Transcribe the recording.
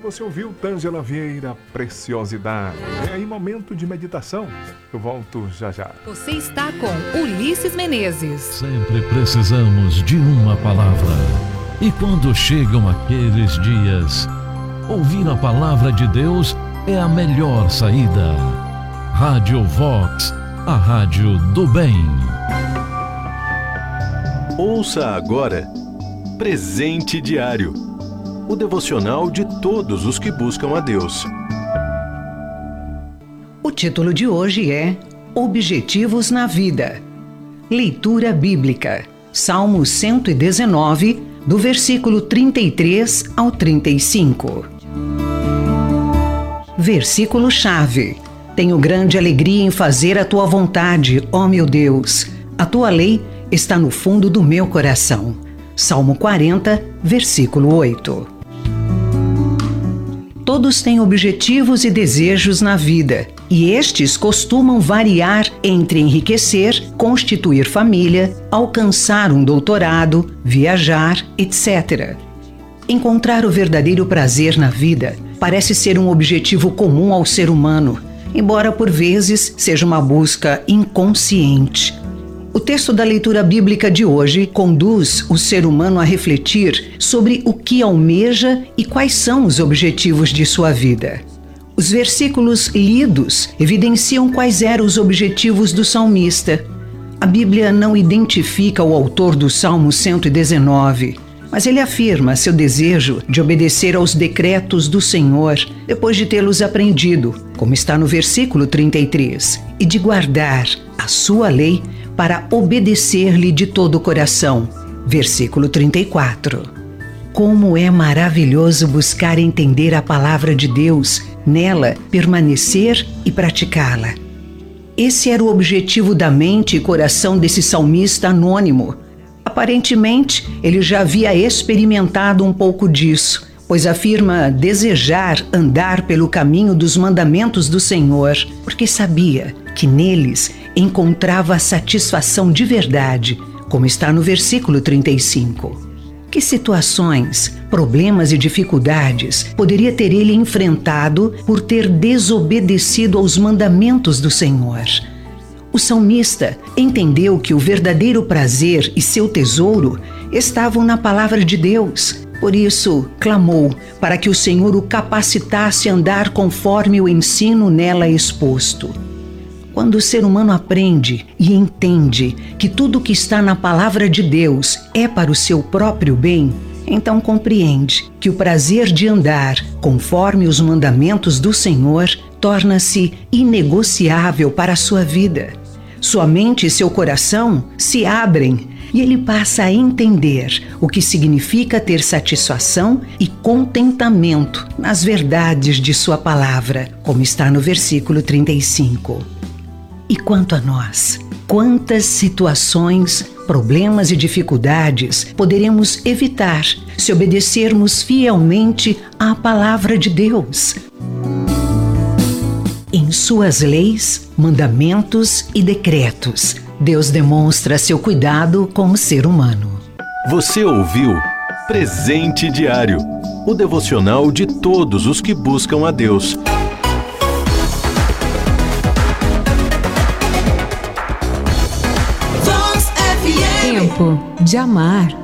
você ouviu Tângela Vieira, Preciosidade. É aí momento de meditação. Eu volto já já. Você está com Ulisses Menezes. Sempre precisamos de uma palavra. E quando chegam aqueles dias, ouvir a palavra de Deus é a melhor saída. Rádio Vox, a rádio do bem. Ouça agora Presente Diário, o devocional de todos os que buscam a Deus. O título de hoje é Objetivos na Vida. Leitura bíblica, Salmo 119, do versículo 33 ao 35. Versículo-chave. Tenho grande alegria em fazer a tua vontade, ó meu Deus. A tua lei está no fundo do meu coração. Salmo 40, versículo 8. Todos têm objetivos e desejos na vida, e estes costumam variar entre enriquecer, constituir família, alcançar um doutorado, viajar, etc. Encontrar o verdadeiro prazer na vida parece ser um objetivo comum ao ser humano, embora por vezes seja uma busca inconsciente. O texto da leitura bíblica de hoje conduz o ser humano a refletir sobre o que almeja e quais são os objetivos de sua vida. Os versículos lidos evidenciam quais eram os objetivos do salmista. A Bíblia não identifica o autor do Salmo 119, mas ele afirma seu desejo de obedecer aos decretos do Senhor depois de tê-los aprendido, como está no versículo 33, e de guardar a sua lei para obedecer-lhe de todo o coração. Versículo 34. Como é maravilhoso buscar entender a palavra de Deus, nela permanecer e praticá-la. Esse era o objetivo da mente e coração desse salmista anônimo. Aparentemente, ele já havia experimentado um pouco disso, pois afirma desejar andar pelo caminho dos mandamentos do Senhor, porque sabia que neles encontrava satisfação de verdade, como está no versículo 35. Que situações, problemas e dificuldades poderia ter ele enfrentado por ter desobedecido aos mandamentos do Senhor? O salmista entendeu que o verdadeiro prazer e seu tesouro estavam na palavra de Deus. Por isso, clamou para que o Senhor o capacitasse a andar conforme o ensino nela exposto. Quando o ser humano aprende e entende que tudo que está na palavra de Deus é para o seu próprio bem, então compreende que o prazer de andar conforme os mandamentos do Senhor torna-se inegociável para a sua vida. Sua mente e seu coração se abrem e ele passa a entender o que significa ter satisfação e contentamento nas verdades de sua palavra, como está no versículo 35. E quanto a nós, quantas situações, problemas e dificuldades poderemos evitar se obedecermos fielmente à palavra de Deus? Em suas leis, mandamentos e decretos, Deus demonstra seu cuidado com o ser humano. Você ouviu Presente Diário, o devocional de todos os que buscam a Deus. Tempo de amar.